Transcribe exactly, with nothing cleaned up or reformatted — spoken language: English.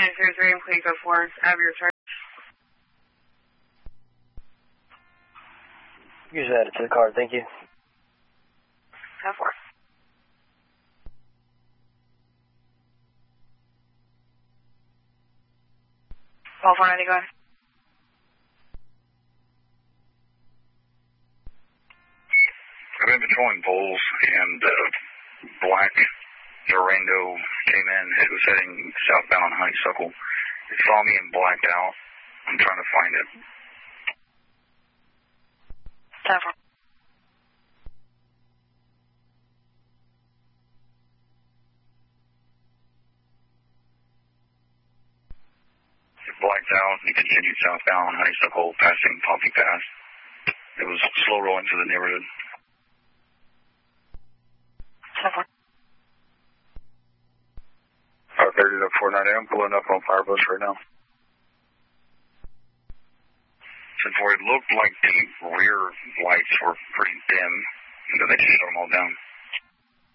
and zero three, and please go four, have your turn. You just added to the card, thank you. Have four. Call four ninety, go ahead. I've been patrolling Bowles, and uh, black Durango came in. It was heading southbound on Honeysuckle. It saw me and blacked out. I'm trying to find it. Have four. It blacked out. It continued southbound on Honeysuckle, passing Poppy Pass. It was slow rolling through the neighborhood. Have four. Five thirty to four ninety. I'm pulling up on Firebush right now. Since it looked like the rear lights were pretty dim, and then they just shut them all down.